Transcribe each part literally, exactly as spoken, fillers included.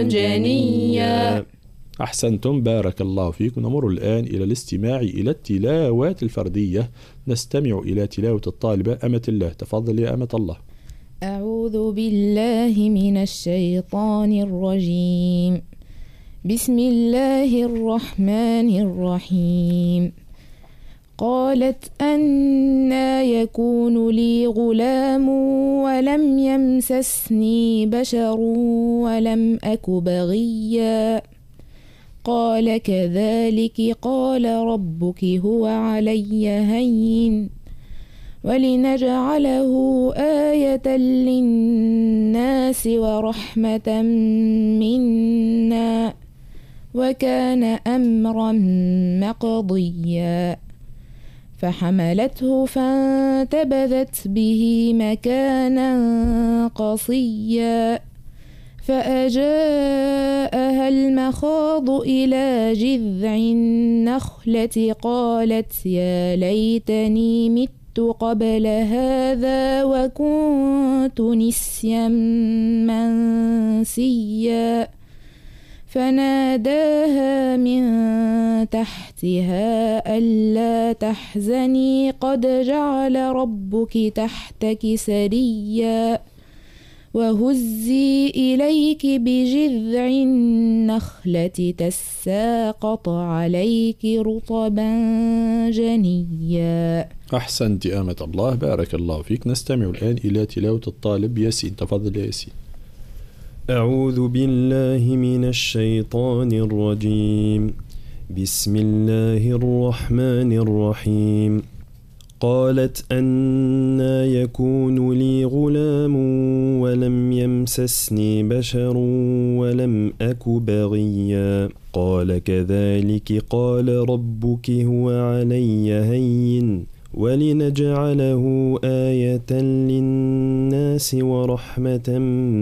جنيا. أحسنتم بارك الله فيكم. نمر الآن إلى الاستماع إلى التلاوات الفردية. نستمع إلى تلاوة الطالبة أمة الله. تفضل يا أمة الله. أعوذ بالله من الشيطان الرجيم. بسم الله الرحمن الرحيم. قالت أنى يكون لي غلام ولم يمسسني بشر ولم أك بغيا. قال كذلك قال ربك هو علي هين ولنجعله آية للناس ورحمة منا وكان أمرا مقضيا. فحملته فانتبذت به مكانا قصيا. فأجاءها المخاض إلى جذع النخلة قالت يا ليتني مت قبل هذا وكنت نسيا منسيا. فناداها من تحتها ألا تحزني قد جعل ربك تحتك سريا. وهزي إليك بجذع النخلة تساقط عليك رطبا جنيا. أحسنت أمة الله بارك الله فيك. نستمع الآن إلى تلاوة الطالب ياسين. تفضل يا ياسين. أعوذ بالله من الشيطان الرجيم. بسم الله الرحمن الرحيم. قالت أنى يكون لي غلام ولم يمسسني بشر ولم أك بغيا. قال كذلك قال ربك هو علي هين ولنجعله آية للناس ورحمة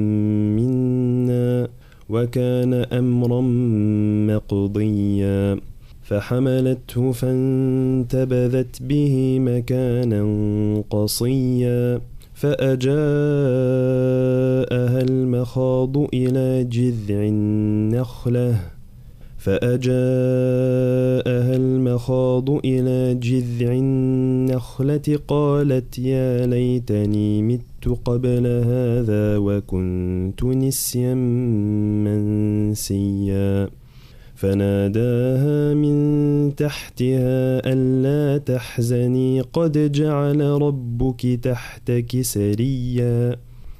منا وكان أمرا مقضيا. فحملته فانتبذت به مكانا قصيا. فأجاءها المخاض إلى جذع النخلة فأجاءها المخاض إلى جذع النخلة قالت يا ليتني مت قبل هذا وكنت نسيا منسيا. فناداها من تحتها ألا تحزني قد جعل ربك تحتك سريا.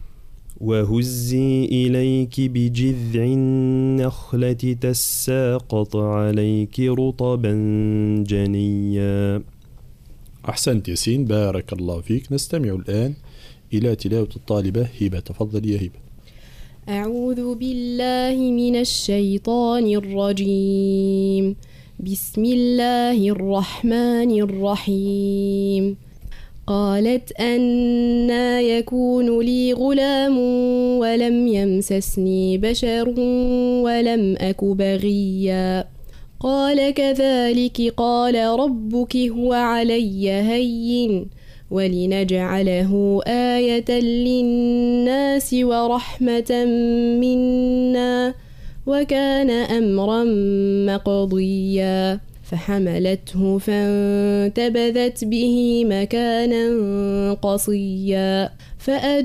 وهزي إليك بجذع النخلة تساقط عليك رطبا جنيا. أحسنت ياسين بارك الله فيك. نستمع الآن إلى تلاوة الطالبة هبة. تفضل يا هبة. أعوذ بالله من الشيطان الرجيم. بسم الله الرحمن الرحيم. قالت أنى يكون لي غلام ولم يمسسني بشر ولم أك بغيا. قال كذلك قال ربك هو علي هين ولنجعله آية للناس ورحمة منا وكان أمرا مقضيا. فحملته فانتبذت به مكانا قصيا.